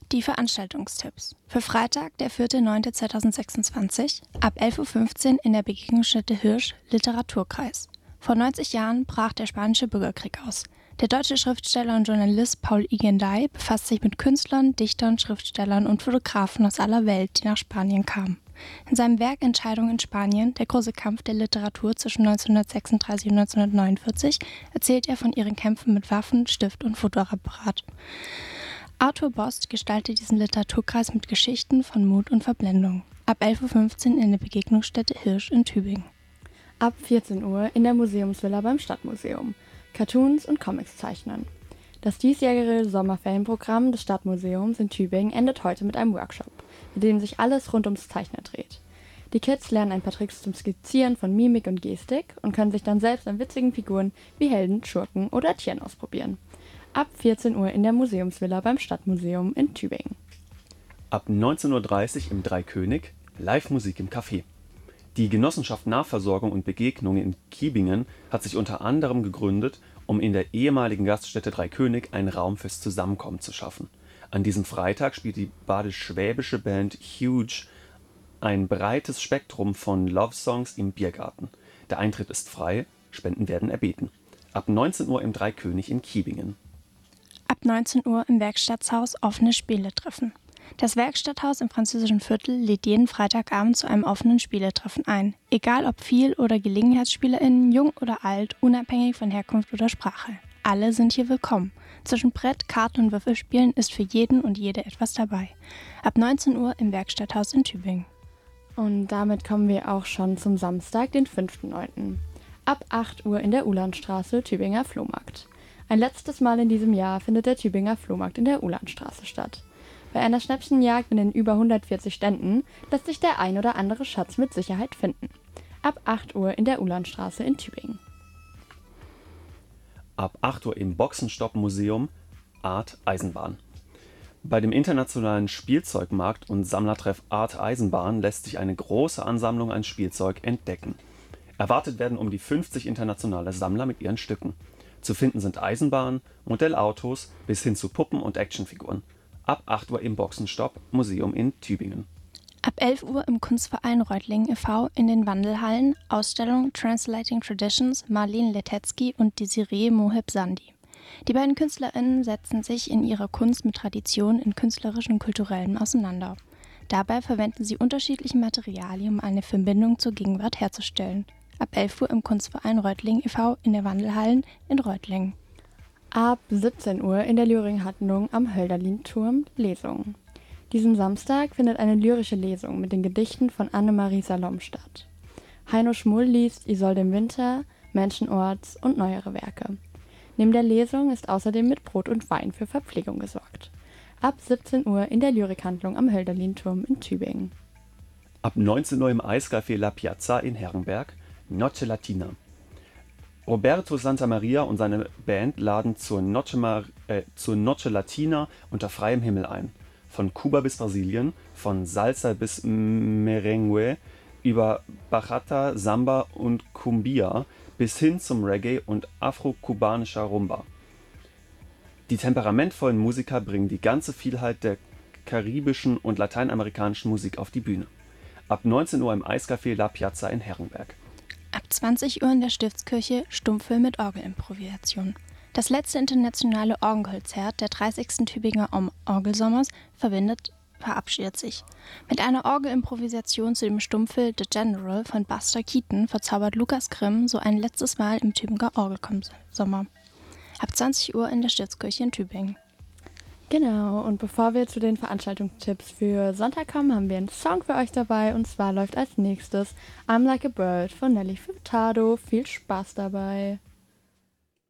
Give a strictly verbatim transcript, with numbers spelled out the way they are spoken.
Die Veranstaltungstipps. Für Freitag, der vierter neunter zweitausendsechsundzwanzig, ab elf Uhr fünfzehn in der Begegnungsstätte Hirsch, Literaturkreis. Vor neunzig Jahren brach der spanische Bürgerkrieg aus. Der deutsche Schriftsteller und Journalist Paul Igenday befasst sich mit Künstlern, Dichtern, Schriftstellern und Fotografen aus aller Welt, die nach Spanien kamen. In seinem Werk Entscheidung in Spanien, der große Kampf der Literatur zwischen neunzehnhundertsechsunddreißig und neunzehnhundertneunundvierzig, erzählt er von ihren Kämpfen mit Waffen, Stift und Fotoapparat. Arthur Bost gestaltet diesen Literaturkreis mit Geschichten von Mut und Verblendung. Ab elf Uhr fünfzehn in der Begegnungsstätte Hirsch in Tübingen. Ab vierzehn Uhr in der Museumsvilla beim Stadtmuseum. Cartoons und Comics zeichnen. Das diesjährige Sommerferienprogramm des Stadtmuseums in Tübingen endet heute mit einem Workshop, mit dem sich alles rund ums Zeichnen dreht. Die Kids lernen ein paar Tricks zum Skizzieren von Mimik und Gestik und können sich dann selbst an witzigen Figuren wie Helden, Schurken oder Tieren ausprobieren. Ab vierzehn Uhr in der Museumsvilla beim Stadtmuseum in Tübingen. Ab neunzehn Uhr dreißig im Dreikönig Live-Musik im Café. Die Genossenschaft Nahversorgung und Begegnung in Kiebingen hat sich unter anderem gegründet, um in der ehemaligen Gaststätte Dreikönig einen Raum fürs Zusammenkommen zu schaffen. An diesem Freitag spielt die badisch-schwäbische Band Huge ein breites Spektrum von Love-Songs im Biergarten. Der Eintritt ist frei, Spenden werden erbeten. Ab neunzehn Uhr im Dreikönig in Kiebingen. Ab neunzehn Uhr im Werkstatthaus offene Spieletreffen. Das Werkstatthaus im französischen Viertel lädt jeden Freitagabend zu einem offenen Spieletreffen ein. Egal ob Viel- oder GelegenheitsspielerInnen, jung oder alt, unabhängig von Herkunft oder Sprache. Alle sind hier willkommen. Zwischen Brett, Karten und Würfelspielen ist für jeden und jede etwas dabei. Ab neunzehn Uhr im Werkstatthaus in Tübingen. Und damit kommen wir auch schon zum Samstag, den fünften neunten Ab acht Uhr in der Ulandstraße, Tübinger Flohmarkt. Ein letztes Mal in diesem Jahr findet der Tübinger Flohmarkt in der Ulandstraße statt. Bei einer Schnäppchenjagd mit den über hundertvierzig Ständen lässt sich der ein oder andere Schatz mit Sicherheit finden. Ab acht Uhr in der Ulandstraße in Tübingen. Ab acht Uhr im Boxenstopp-Museum Art Eisenbahn. Bei dem internationalen Spielzeugmarkt und Sammlertreff Art Eisenbahn lässt sich eine große Ansammlung an Spielzeug entdecken. Erwartet werden um die fünfzig internationale Sammler mit ihren Stücken. Zu finden sind Eisenbahnen, Modellautos bis hin zu Puppen und Actionfiguren. Ab acht Uhr im Boxenstopp Museum in Tübingen. Ab elf Uhr im Kunstverein Reutlingen e V in den Wandelhallen Ausstellung Translating Traditions Marlene Letetzky und Desiree Moheb-Sandi. Die beiden KünstlerInnen setzen sich in ihrer Kunst mit Tradition in künstlerischem und kulturellem auseinander. Dabei verwenden sie unterschiedliche Materialien, um eine Verbindung zur Gegenwart herzustellen. Ab elf Uhr im Kunstverein Reutlingen e V in der Wandelhallen in Reutlingen. Ab siebzehn Uhr in der Lyrik-Handlung am Hölderlin-Turm Lesung. Diesen Samstag findet eine lyrische Lesung mit den Gedichten von Annemarie Salom statt. Heino Schmull liest Isolde im Winter, Menschenorts und neuere Werke. Neben der Lesung ist außerdem mit Brot und Wein für Verpflegung gesorgt. Ab siebzehn Uhr in der Lyrikhandlung am Hölderlin-Turm in Tübingen. Ab neunzehn Uhr im Eiscafé La Piazza in Herrenberg Noche Latina. Roberto Santamaria und seine Band laden zur Noche, Mar äh, zur Noche Latina unter freiem Himmel ein. Von Kuba bis Brasilien, von Salsa bis Merengue, über Bachata, Samba und Cumbia bis hin zum Reggae und afro-kubanischer Rumba. Die temperamentvollen Musiker bringen die ganze Vielheit der karibischen und lateinamerikanischen Musik auf die Bühne. Ab neunzehn Uhr im Eiscafé La Piazza in Herrenberg. Ab zwanzig Uhr in der Stiftskirche Stummfilm mit Orgelimprovisation. Das letzte internationale Orgelkonzert der dreißigsten Tübinger Orgelsommers verbindet, verabschiedet sich. Mit einer Orgelimprovisation zu dem Stummfilm The General von Buster Keaton verzaubert Lukas Grimm so ein letztes Mal im Tübinger Orgelsommer. Ab zwanzig Uhr in der Stiftskirche in Tübingen. Genau, und bevor wir zu den Veranstaltungstipps für Sonntag kommen, haben wir einen Song für euch dabei. Und zwar läuft als nächstes I'm Like a Bird von Nelly Furtado. Viel Spaß dabei!